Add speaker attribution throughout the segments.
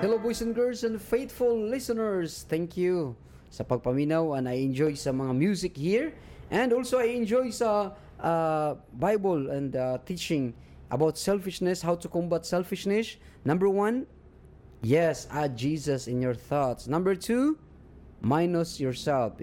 Speaker 1: Hello boys and girls and faithful listeners. Thank you sa pagpaminaw and I enjoy sa mga music here and also I enjoy sa Bible and teaching about selfishness, how to combat selfishness. Number 1, yes, add Jesus in your thoughts. Number 2, minus yourself.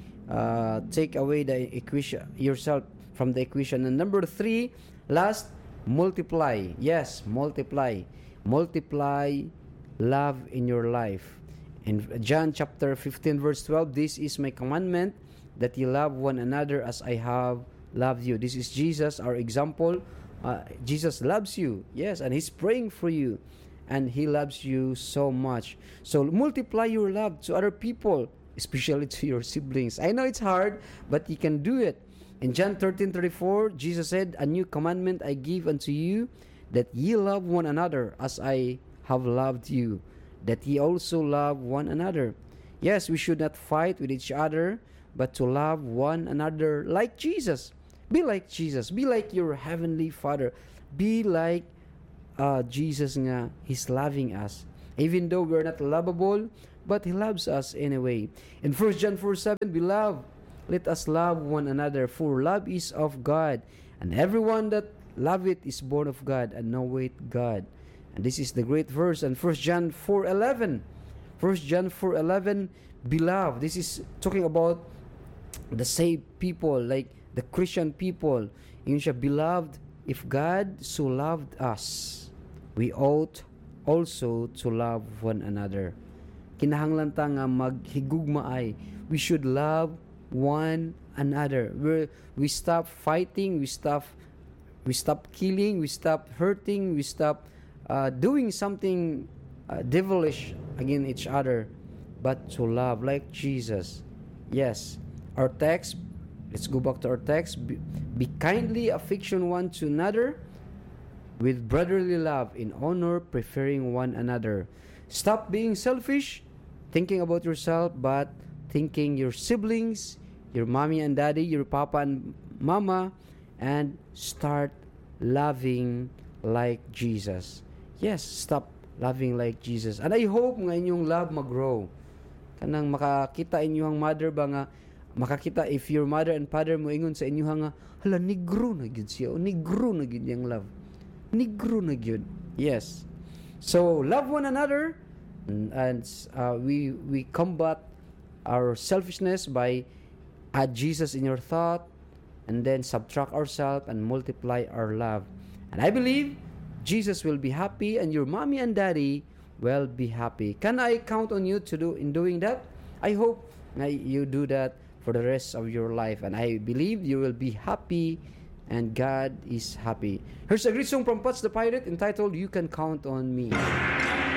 Speaker 1: Take away the equation, yourself from the equation. And number 3, last, multiply. Yes, multiply. Multiply love in your life. In John chapter 15 verse 12, this is my commandment, that you love one another as I have loved you. This is Jesus, our example. Jesus loves you, yes, and He's praying for you, and He loves you so much. So multiply your love to other people, especially to your siblings. I know it's hard, but you can do it. In John 13:34, Jesus said, "A new commandment I give unto you, that ye love one another as I have loved you, that ye also love one another." Yes, we should not fight with each other, but to love one another like Jesus. Be like Jesus. Be like your heavenly Father. Be like Jesus nga. He's loving us. Even though we're not lovable, but He loves us anyway. In 1 John 4:7, Beloved, let us love one another, for love is of God, and everyone that loveth is born of God, and knoweth God. And this is the great verse. And 1 John 4:11. 1 John 4:11, Beloved. This is talking about the saved people, like the Christian people. Yun siya, beloved, if God so loved us, we ought also to love one another. Kinahanglan ta nga maghigugma ay. We should love one another. We stop fighting, we stop killing, we stop hurting, we stop doing something devilish against each other, but to love like Jesus. Yes, our text, let's go back to our text. Be kindly affection one to another with brotherly love, in honor, preferring one another. Stop being selfish, thinking about yourself, but thinking your siblings, your mommy and daddy, your papa and mama, and start loving like Jesus. Yes, stop loving like Jesus. And I hope nga inyong love mag-grow. Kanang makakita inyong mother ba nga, makakita if your mother and father mo ingon sa inyo nga, hala, negro na gyud siya, o negro na gyud yung love. Negro na gyud. Yes. So, love one another, and we combat our selfishness by add Jesus in your thought, and then subtract ourselves and multiply our love. And I believe Jesus will be happy, and your mommy and daddy will be happy. Can I count on you to do in doing that? I hope you do that for the rest of your life, and I believe you will be happy, and God is happy. Here's a great song from Pots the Pirate entitled "You Can Count on Me."